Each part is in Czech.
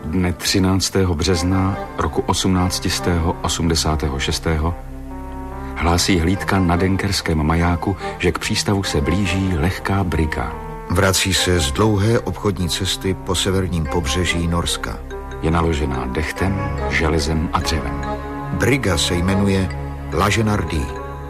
Dne 13. března roku 1886. hlásí hlídka na denkerském majáku, že k přístavu se blíží lehká briga. Vrací se z dlouhé obchodní cesty po severním pobřeží Norska. Je naložená dechtem, železem a dřevem. Briga se jmenuje Laženardý.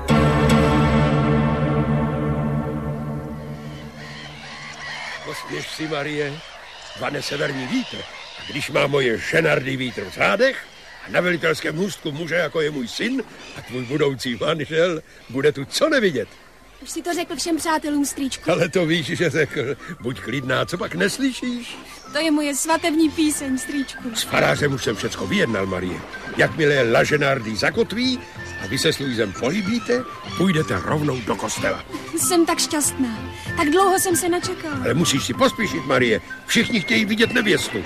Pospěš si, Marie, vane severní vítr. A když má moje ženardý vítr v řádech a na velitelském můstku muže, jako je můj syn a tvůj budoucí manžel, bude tu co nevidět. Už si to řekl všem přátelům, strýčku. Ale to víš, že řekl. Buď klidná, co pak neslyšíš? To je moje svatební píseň, strýčku. S farářem už jsem všecko vyjednal, Marie. Jakmile Laženardý zakotví a vy se s Luisem políbíte, půjdete rovnou do kostela. Jsem tak šťastná. Tak dlouho jsem se načekala. Ale musíš si pospíšit, Marie. Všichni chtějí vidět nevěstu.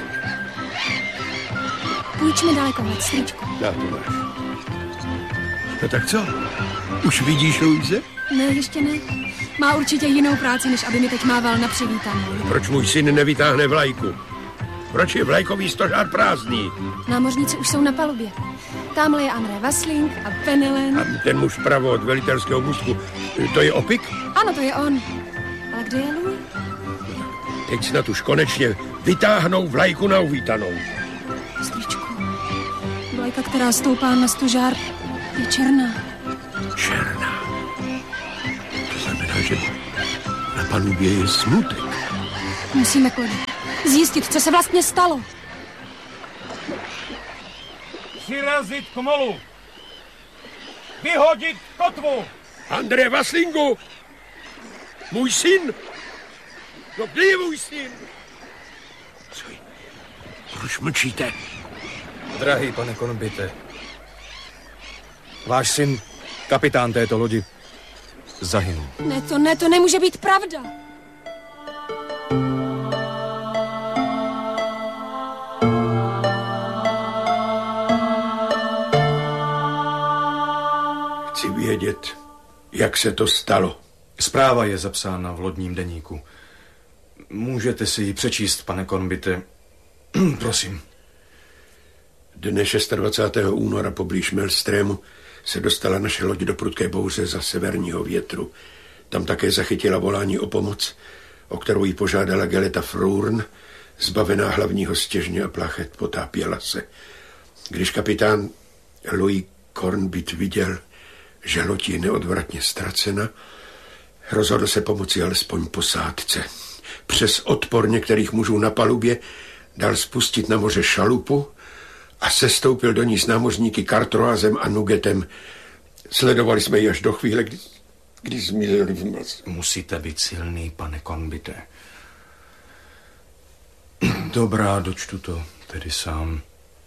Půjč mi daleko hled, strýčku. Já to máš. No tak co? Už vidíš Luise? Ne, ještě ne. Má určitě jinou práci, než aby mi teď mával na přivítanou. Proč můj syn nevytáhne vlajku? Proč je vlajkový stožár prázdný? Námořníci už jsou na palubě. Tamhle je André Vasling a Penelen. A ten muž pravo od velitelského můstku, to je Opik? Ano, to je on. Ale kde je Louis? Teď snad už konečně vytáhnou vlajku na uvítanou. Strýčku, vlajka, která stoupá na stožár, je černá. Černá? To znamená, že na palubě je smutek. Musíme, Klody, zjistit, co se vlastně stalo. Přirazit k molu. Vyhodit kotvu. André Vaslingu! Můj syn! No kde je můj syn? Co je? Proč mlčíte? Drahý pane Kornbite, váš syn, kapitán této lodi, zahynul. Ne, to nemůže být pravda. Chci vědět, jak se to stalo. Zpráva je zapsána v lodním deníku. Můžete si ji přečíst, pane Kornbite. Prosím. Dne 26. února poblíž Melstrému se dostala naše loď do prudké bouře za severního větru. Tam také zachytila volání o pomoc, o kterou jí požádala Geleta Frourn, zbavená hlavního stěžně a plachet, potápěla se. Když kapitán Louis Kornbit viděl, že loď je neodvratně ztracena, rozhodl se pomoci alespoň posádce. Přes odpor některých mužů na palubě dal spustit na moře šalupu a sestoupil do ní s námořníky Cartroazem a Nugetem. Sledovali jsme ji až do chvíle, kdy zmizeli v mlze. Musíte být silný, pane Kornbite. Dobrá, dočtu to tedy sám.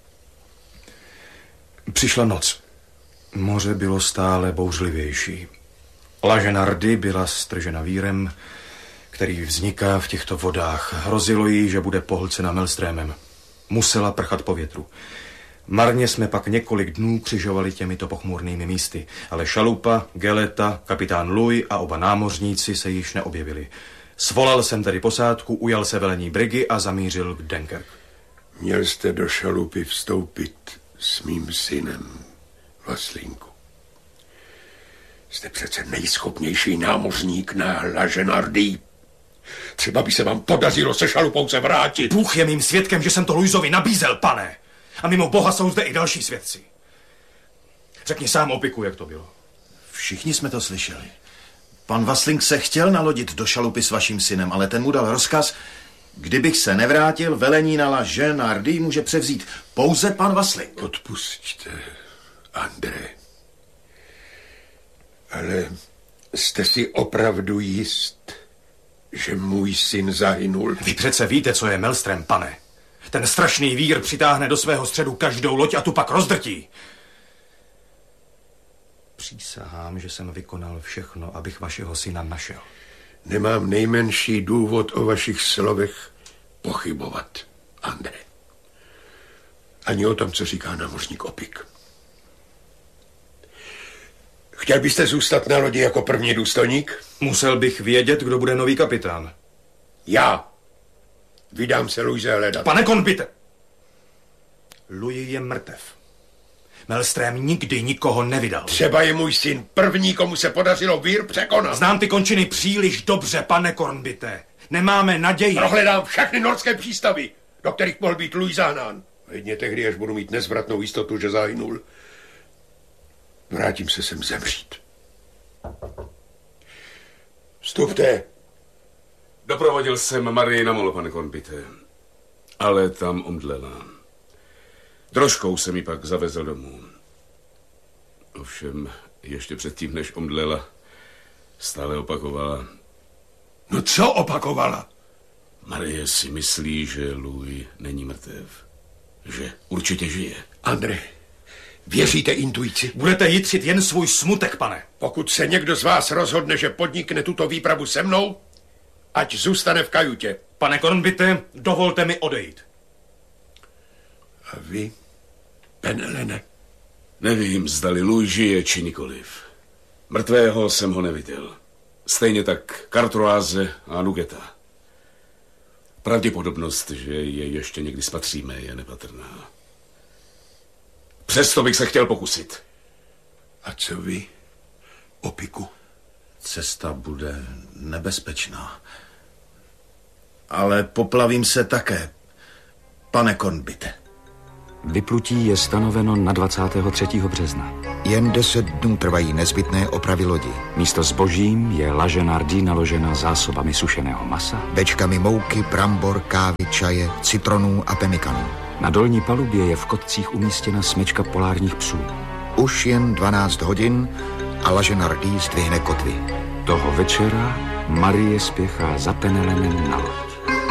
Přišla noc. Moře bylo stále bouřlivější. Laženardy byla stržena vírem, který vzniká v těchto vodách. Hrozilo jí, že bude pohlcena Melstrémem. Musela prchat po větru. Marně jsme pak několik dnů křižovali těmito pochmurnými místy, ale šalupa, Geleta, kapitán Louis a oba námořníci se již neobjevili. Svolal jsem tedy posádku, ujal se velení brigy a zamířil k Dunkerque. Měl jste do šalupy vstoupit s mým synem, Vaslinku. Jste přece nejschopnější námořník na Laženardý. Třeba by se vám podařilo se šalupou se vrátit. Bůh je mým svědkem, že jsem to Louisovi nabízel, pane. A mimo Boha jsou zde i další svědci. Řekni sám, Opiku, jak to bylo. Všichni jsme to slyšeli. Pan Vasling se chtěl nalodit do šalupy s vaším synem, ale ten mu dal rozkaz, kdybych se nevrátil, velení na Laženardý může převzít pouze pan Vasling. Odpusťte, André. Ale jste si opravdu jist, že můj syn zahynul? Vy přece víte, co je Melstrém, pane. Ten strašný vír přitáhne do svého středu každou loď a tu pak rozdrtí. Přísahám, že jsem vykonal všechno, abych vašeho syna našel. Nemám nejmenší důvod o vašich slovech pochybovat, André. Ani o tom, co říká námořník Opik. Chtěl byste zůstat na lodi jako první důstojník? Musel bych vědět, kdo bude nový kapitán. Já. Vydám se Luise hledat. Pane Kornbite! Louis je mrtev. Mellström nikdy nikoho nevydal. Třeba je můj syn první, komu se podařilo vír překonat. Znám ty končiny příliš dobře, pane Kornbite. Nemáme naději. Prohledám všechny norské přístavy, do kterých mohl být Louis zahnán. Jedně tehdy, až budu mít nezvratnou jistotu, že zahynul, vrátím se sem zemřít. Vstupte. Doprovodil jsem Marii na molo, pane Kornbite, ale tam omdlela. Drožkou jsem ji pak zavezl domů. Ovšem, ještě předtím, než omdlela, stále opakovala. No co opakovala? Marie si myslí, že Louis není mrtev. Že určitě žije. Andrej, věříte intuici? Budete jitřit jen svůj smutek, pane. Pokud se někdo z vás rozhodne, že podnikne tuto výpravu se mnou, ať zůstane v kajutě. Pane Kornbite, dovolte mi odejít. A vy, Penelene? Nevím, zdali Louis žije, či nikoliv. Mrtvého jsem ho neviděl. Stejně tak Kartroáze a Nugeta. Pravděpodobnost, že je ještě někdy spatříme, je nepatrná. Přesto bych se chtěl pokusit. A co vy, Opiku? Cesta bude nebezpečná. Ale poplavím se také, pane Kornbite. Vyplutí je stanoveno na 23. března. Jen 10 dnů trvají nezbytné opravy lodi. Místo zbožím je La Genardie naložena zásobami sušeného masa, Bečkami mouky, brambor, kávy, čaje, citronů a pemikanů. na dolní palubě je v kotcích umístěna smečka polárních psů. Už jen 12 hodin a La Genardie zdvihne kotvy. Toho večera Marie spěchá za Penelenem na loď.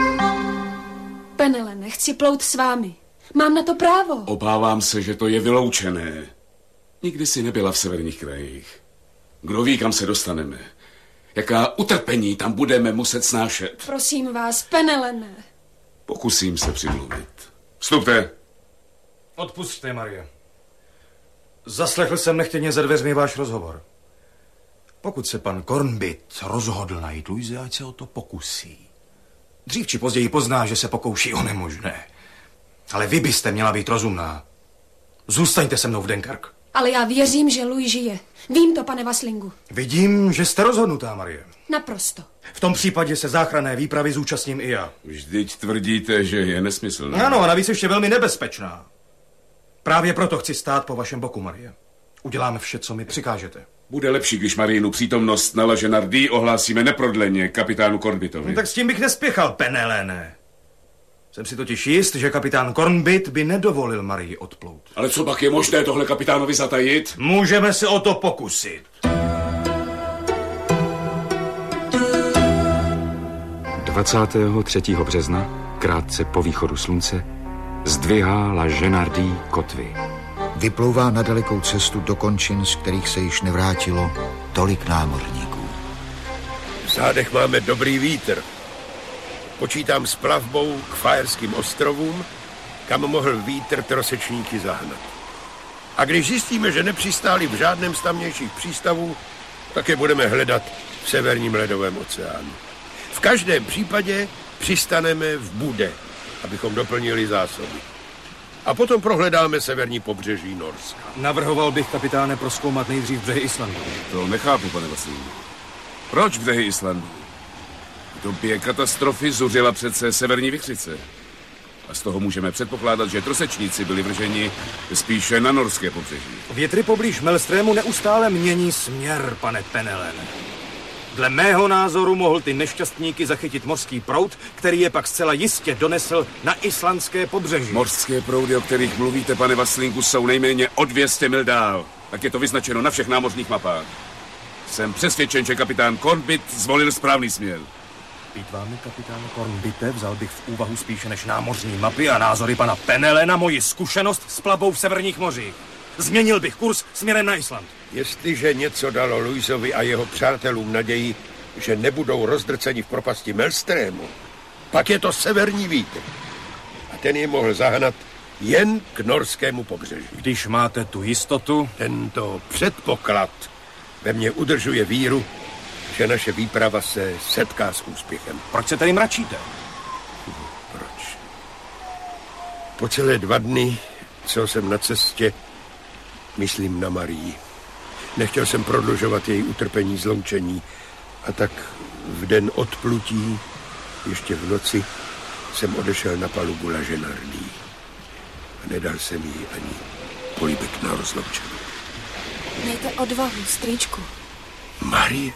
Penelene, chci plout s vámi. Mám na to právo. Obávám se, že to je vyloučené. Nikdy si nebyla v severních krajích. Kdo ví, kam se dostaneme. Jaká utrpení tam budeme muset snášet. Prosím vás, Penelene. Pokusím se přimluvit. Vstupte. Odpusťte, Marie. Zaslechl jsem nechtěně za dveřmi váš rozhovor. Pokud se pan Kornbit rozhodl najít Louise, ať se o to pokusí. Dřív či později pozná, že se pokouší o nemožné. Ale vy byste měla být rozumná. Zůstaňte se mnou v Dunkerque. Ale já věřím, že Louis žije. Vím to, pane Vaslingu. Vidím, že jste rozhodnutá, Marie. Naprosto. V tom případě se záchranné výpravy zúčastním i já. Vždyť tvrdíte, že je nesmyslná. Ano, a navíc ještě velmi nebezpečná. Právě proto chci stát po vašem boku, Marie. Uděláme vše, co mi přikážete. Bude lepší, když Mariinu přítomnost na La Genardie ohlásíme neprodleně kapitánu Kornbitovi. No, tak s tím bych nespěchal, Penelene. Jsem si totiž jist, že kapitán Kornbit by nedovolil Marii odplout. Ale co pak je možné tohle kapitánovi zatajit? Můžeme se o to pokusit. – 23. března, krátce po východu slunce, zdvihá La Genardie kotvy. Vyplouvá na dalekou cestu do končin, z kterých se již nevrátilo tolik námořníků. V zádech máme dobrý vítr. Počítám s plavbou k Fajerským ostrovům, kam mohl vítr trosečníky zahnat. A když zjistíme, že nepřistáli v žádném z tamnějších přístavů, tak je budeme hledat v severním ledovém oceánu. V každém případě přistaneme v Bude, abychom doplnili zásoby. A potom prohledáme severní pobřeží Norska. Navrhoval bych, kapitáne, prozkoumat nejdřív břehy Islandu. To nechápu, pane Vaslingu. Proč břehy Islandu? V době katastrofy zuřila přece severní vichřice. A z toho můžeme předpokládat, že trosečníci byli vrženi spíše na norské pobřeží. Větry poblíž Mellströmu neustále mění směr, pane Penelene. Dle mého názoru mohl ty nešťastníky zachytit mořský proud, který je pak zcela jistě donesl na islandské pobřeží. Mořské proudy, o kterých mluvíte, pane Vaslingu, jsou nejméně o 200 mil dál. Tak je to vyznačeno na všech námořních mapách. Jsem přesvědčen, že kapitán Kornbit zvolil správný směr. Být vámi, kapitáne Kornbite, vzal bych v úvahu spíše než námořní mapy a názory pana Penelena moji zkušenost s plavbou v severních mořích. Změnil bych kurz směrem na Island. Jestliže něco dalo Louisovi a jeho přátelům naději, že nebudou rozdrceni v propasti Mellströmu, pak je to severní vítr. A ten je mohl zahnat jen k norskému pobřeží. Když máte tu jistotu... Tento předpoklad ve mně udržuje víru, že naše výprava se setká s úspěchem. Proč se tady mračíte? Proč? Po celé 2 dny co jsem na cestě, myslím na Marii. Nechtěl jsem prodlužovat její utrpení zloučení a tak v den odplutí, ještě v noci, jsem odešel na palubu La Genardie a nedal jsem jí ani políbek na rozloučení. Mějte odvahu, strýčku. Marie,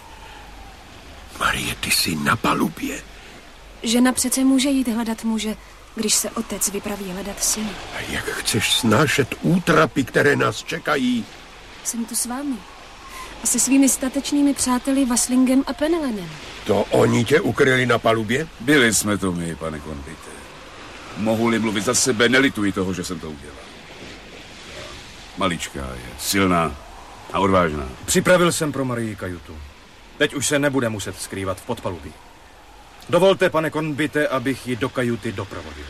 ty jsi na palubě. Žena přece může jít hledat muže, když se otec vypraví hledat syna. A jak chceš snášet útrapy, které nás čekají? Jsem tu s vámi. A se svými statečnými přáteli Waslingem a Penelenem. To oni tě ukryli na palubě? Byli jsme to my, pane konvite. Mohu-li mluvit za sebe, nelituji toho, že jsem to udělal. Maličká je, silná a odvážná. Připravil jsem pro Marii kajutu. Teď už se nebude muset skrývat v podpalubí. Dovolte, pane konvite, abych ji do kajuty doprovodil.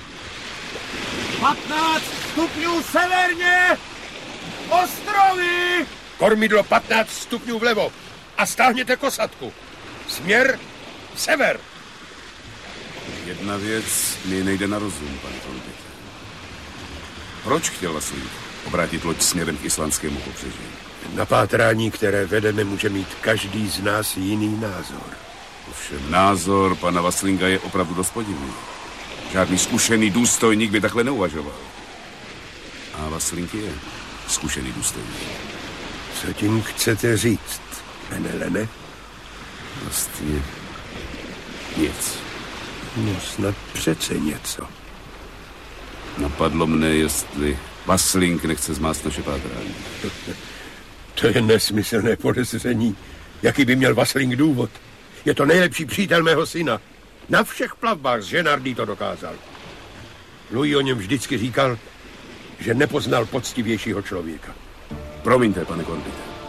15 stupňů severně! Ostrovy! Kormidlo 15 stupňů vlevo a stáhněte kosatku. Směr sever. Jedna věc mi nejde na rozum, pane konvite. Proč chtěl Wasling obrátit loď směrem k islandskému pobřeží? Na pátrání, které vedeme, může mít každý z nás jiný názor. Ovšem názor pana Waslinga je opravdu dost podivný. Žádný zkušený důstojník by takhle neuvažoval. A Wasling je zkušený důstojník. Co tím chcete říct, Penelene? Vlastně nic. No snad přece něco. Napadlo mne, jestli Wasling nechce zmást naše pátrání. To je nesmyslné podezření. Jaký by měl Wasling důvod? Je to nejlepší přítel mého syna. Na všech plavbách z Genardie to dokázal. Louis o něm vždycky říkal, že nepoznal poctivějšího člověka. Promiňte, pane konvite.